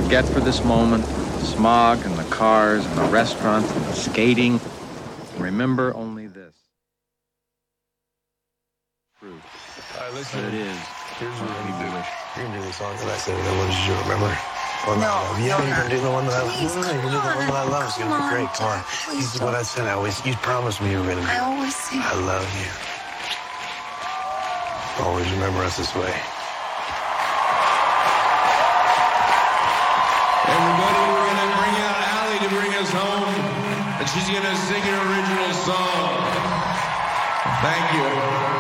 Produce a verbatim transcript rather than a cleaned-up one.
forget for this moment the smog and the cars and the restaurants and the skating. Remember only this. All right, listen. But it is. Here's what what we we do. wish. You're gonna do the song that I said that I wanted you to remember. One that I love. Yeah, you're gonna do the one that I love. Please, No, no, you're gonna do the come one that I on. love. It's gonna Come be great. on. Come on. Please This is what I said. I always, you promised me you were gonna do. I always say. I love you. Always remember us this way. Everybody, we're going to bring out Allie to bring us home, and she's going to sing an original song. Thank you.